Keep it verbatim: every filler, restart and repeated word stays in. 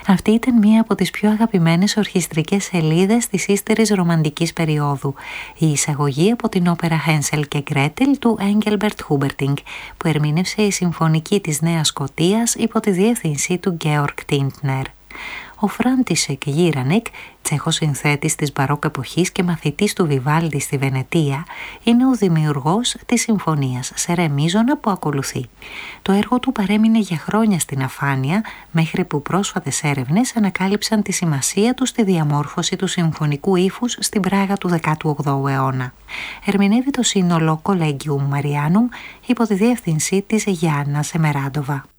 Αυτή ήταν μία από τις πιο αγαπημένες ορχιστρικές σελίδες της ύστερης ρομαντικής περίοδου, η εισαγωγή από την όπερα Hänsel και Gretel του Engelbert Humperdinck, που ερμήνευσε η Συμφωνική της Νέας Σκωτίας υπό τη διεύθυνση του Georg Tintner. Ο Φράντισεκ Γίρανικ, τσέχος συνθέτης της μπαρόκ εποχής και μαθητής του Βιβάλντι στη Βενετία, είναι ο δημιουργός της συμφωνίας σε ρε μείζωνα που ακολουθεί. Το έργο του παρέμεινε για χρόνια στην αφάνεια, μέχρι που πρόσφατες έρευνες ανακάλυψαν τη σημασία του στη διαμόρφωση του συμφωνικού ύφους στην Πράγα του δέκατου όγδοου αιώνα. Ερμηνεύει το σύνολο Collegium Marianum υπό τη διεύθυνση της Γιάννα Σεμεράντοβα.